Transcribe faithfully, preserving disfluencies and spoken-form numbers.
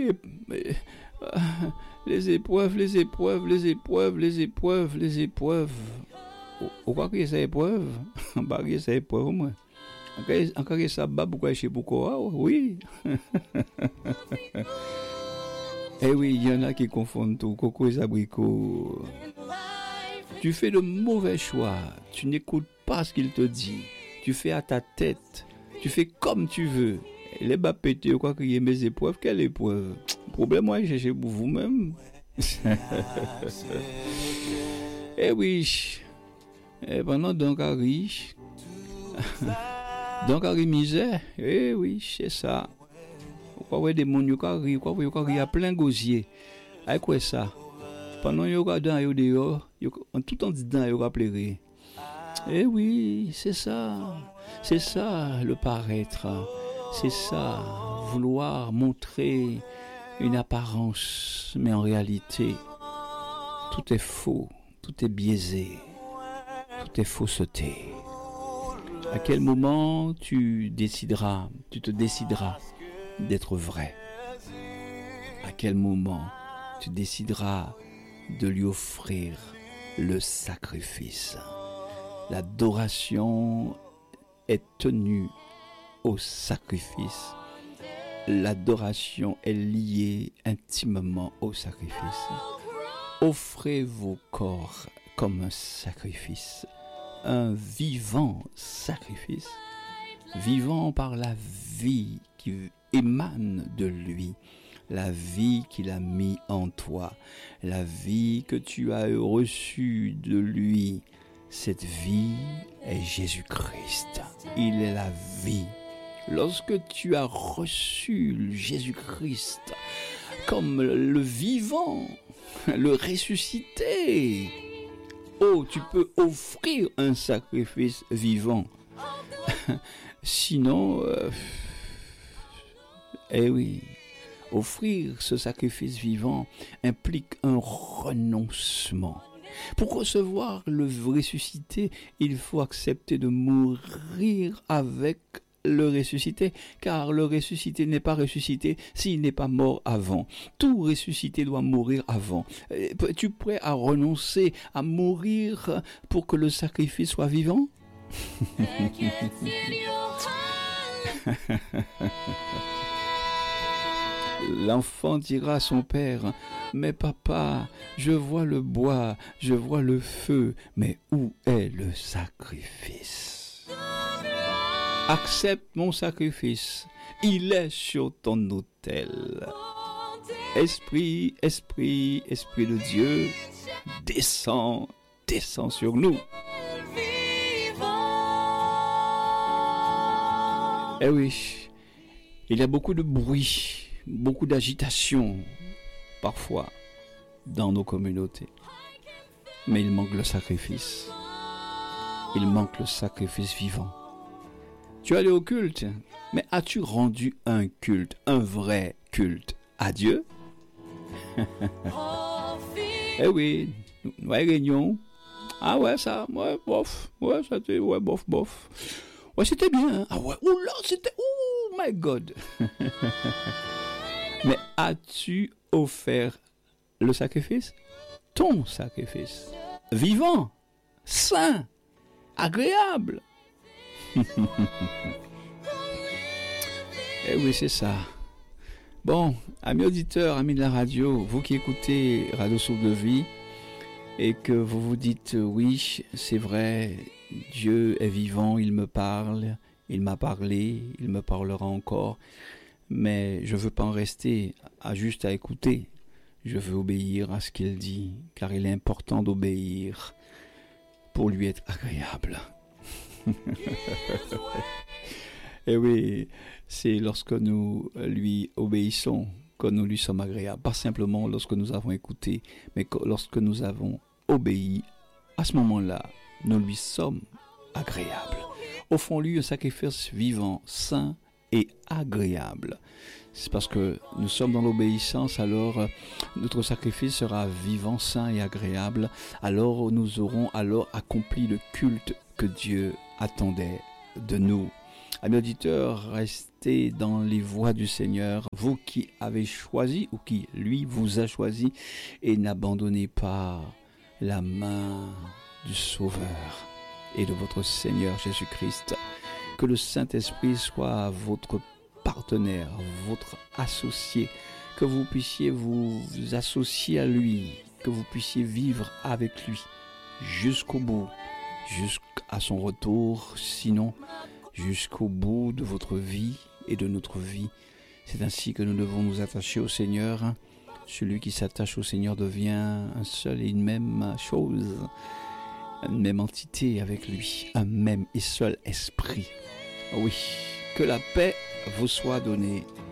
mais, euh, les épreuves, les épreuves, les épreuves, les épreuves, les épreuves. Ou quoi que c'est épreuve? Bah, que c'est épreuve, moi. Encore que ça bat, pourquoi chez pourquoi? Oui. Eh oui, il y en a qui confondent tout, coco et abricots. Tu fais de mauvais choix, tu n'écoutes pas ce qu'il te dit, tu fais à ta tête, tu fais comme tu veux. Les bas pétés, quoi qu'il y ait mes épreuves, quelle épreuve? Problème, moi, j'ai chez vous-même. Eh oui, et pendant donc à riche, donc à misère, eh oui, c'est ça. Quoi, ouais, des mondes, quoi, quoi, quoi, il y a plein gosier. Avec quoi ça? Pendant qu'il y a dans le dehors, en tout en disant, il y a pleurer. Eh oui, c'est ça. C'est ça, le paraître. C'est ça, vouloir montrer une apparence, mais en réalité, tout est faux, tout est biaisé, tout est fausseté. À quel moment tu décideras, tu te décideras d'être vrai? À quel moment tu décideras de lui offrir le sacrifice? L'adoration est tenue au sacrifice. L'adoration est liée intimement au sacrifice. Offrez vos corps comme un sacrifice, un vivant sacrifice, vivant par la vie qui émane de lui, la vie qu'il a mis en toi, la vie que tu as reçue de lui. Cette vie est Jésus-Christ. Il est la vie. Lorsque tu as reçu Jésus-Christ comme le vivant, le ressuscité, oh, tu peux offrir un sacrifice vivant. Sinon, euh, eh oui, offrir ce sacrifice vivant implique un renoncement. Pour recevoir le ressuscité, il faut accepter de mourir avec le ressuscité, car le ressuscité n'est pas ressuscité s'il n'est pas mort avant. Tout ressuscité doit mourir avant. Es-tu prêt à renoncer à mourir pour que le sacrifice soit vivant? L'enfant dira à son père: mais papa, je vois le bois, je vois le feu, mais où est le sacrifice? Accepte mon sacrifice, il est sur ton autel. Esprit, esprit, esprit de Dieu, descends, descends sur nous. Eh oui, il y a beaucoup de bruit, beaucoup d'agitation, parfois, dans nos communautés. Mais il manque le sacrifice. Il manque le sacrifice vivant. Tu es allé au culte, mais as-tu rendu un culte, un vrai culte à Dieu? Eh oui, nous réunion. Ah ouais, ça, ouais, bof. Ouais, c'était, ouais, bof, bof. Ouais, c'était bien. Ah ouais, oula, c'était, oh my God. Mais as-tu offert le sacrifice? Ton sacrifice. Vivant, sain, agréable. Eh oui, c'est ça. Bon, amis auditeurs, amis de la radio, vous qui écoutez Radio Souffle de Vie et que vous vous dites oui, c'est vrai, Dieu est vivant, il me parle, il m'a parlé, il me parlera encore, mais je ne veux pas en rester à juste à écouter. Je veux obéir à ce qu'il dit, car il est important d'obéir pour lui être agréable. Et oui, c'est lorsque nous lui obéissons que nous lui sommes agréables. Pas simplement lorsque nous avons écouté, mais lorsque nous avons obéi, à ce moment-là, nous lui sommes agréables. Offrons-lui un sacrifice vivant, sain et agréable. C'est parce que nous sommes dans l'obéissance, alors notre sacrifice sera vivant, sain et agréable. Alors nous aurons alors accompli le culte que Dieu attendait de nous. Amis auditeurs, restez dans les voies du Seigneur, vous qui avez choisi ou qui, lui, vous a choisi, et n'abandonnez pas la main du Sauveur et de votre Seigneur Jésus-Christ. Que le Saint-Esprit soit votre partenaire, votre associé, que vous puissiez vous associer à lui, que vous puissiez vivre avec lui jusqu'au bout, jusqu'à son retour, sinon jusqu'au bout de votre vie et de notre vie. C'est ainsi que nous devons nous attacher au Seigneur. Celui qui s'attache au Seigneur devient un seul et une même chose, une même entité avec lui, un même et seul esprit. Oui, que la paix vous soit donnée